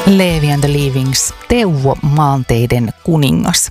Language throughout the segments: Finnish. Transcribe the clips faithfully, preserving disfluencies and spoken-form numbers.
Levi and the Leavings, Teuvo Maanteiden kuningas.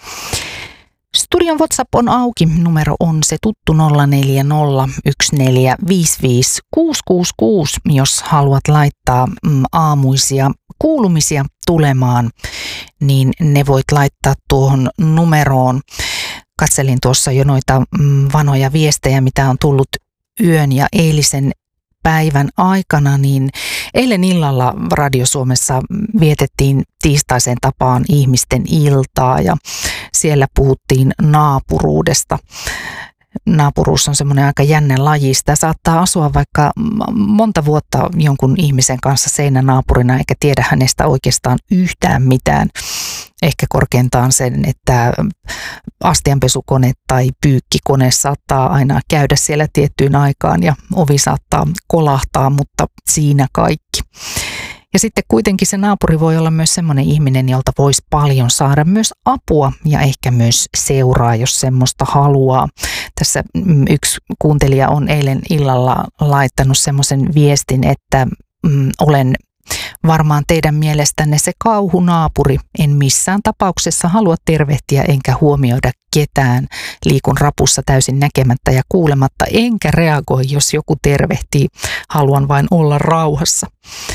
Studion WhatsApp on auki, numero on se tuttu nolla neljä nolla yksi neljä viisi viisi kuusi kuusi kuusi, jos haluat laittaa mm, aamuisia kuulumisia tulemaan, niin ne voit laittaa tuohon numeroon. Katselin tuossa jo noita mm, vanhoja viestejä, mitä on tullut yön ja eilisen päivän aikana, niin eilen illalla Radio Suomessa vietettiin tiistaisen tapaan ihmisten iltaa ja siellä puhuttiin naapuruudesta. Naapuruus on semmoinen aika jännä laji. Sitä saattaa asua vaikka monta vuotta jonkun ihmisen kanssa seinänaapurina eikä tiedä hänestä oikeastaan yhtään mitään. Ehkä korkeintaan sen, että astianpesukone tai pyykkikone saattaa aina käydä siellä tiettyyn aikaan ja ovi saattaa kolahtaa, mutta siinä kaikki. Ja sitten kuitenkin se naapuri voi olla myös semmoinen ihminen, jolta voisi paljon saada myös apua ja ehkä myös seuraa, jos semmoista haluaa. Tässä yksi kuuntelija on eilen illalla laittanut semmoisen viestin, että mm, olen varmaan teidän mielestänne se kauhunaapuri. En missään tapauksessa halua tervehtiä enkä huomioida ketään. Liikun rapussa täysin näkemättä ja kuulematta, enkä reagoi, jos joku tervehtii. Haluan vain olla rauhassa.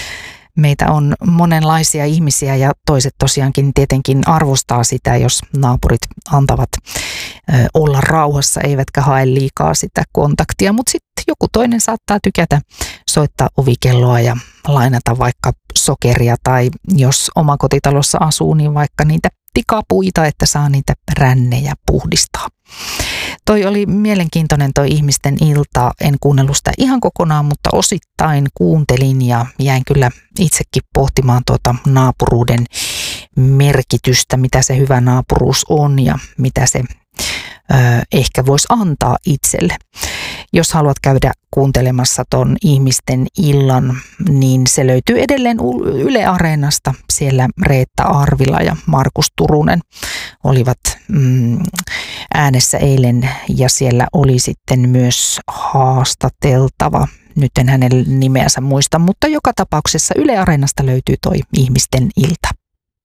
Meitä on monenlaisia ihmisiä ja toiset tosiaankin tietenkin arvostaa sitä, jos naapurit antavat ö, olla rauhassa, eivätkä hae liikaa sitä kontaktia. Mutta sitten joku toinen saattaa tykätä soittaa ovikelloa ja lainata vaikka sokeria tai jos omakotitalossa asuu, niin vaikka niitä tikapuita, että saa niitä rännejä puhdistaa. Toi oli mielenkiintoinen toi ihmisten ilta. En kuunnellut sitä ihan kokonaan, mutta osittain kuuntelin ja jäin kyllä itsekin pohtimaan tuota naapuruuden merkitystä, mitä se hyvä naapuruus on ja mitä se ö, ehkä voisi antaa itselle. Jos haluat käydä kuuntelemassa ton ihmisten illan, niin se löytyy edelleen Yle Areenasta. Siellä Reetta Arvila ja Markus Turunen olivat mm, äänessä eilen ja siellä oli sitten myös haastateltava. Nyt en hänen nimeänsä muista, mutta joka tapauksessa Yle Areenasta löytyy toi ihmisten ilta.